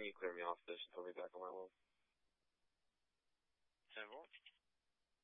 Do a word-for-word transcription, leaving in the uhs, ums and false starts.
you clear me off this and put me back on my roll?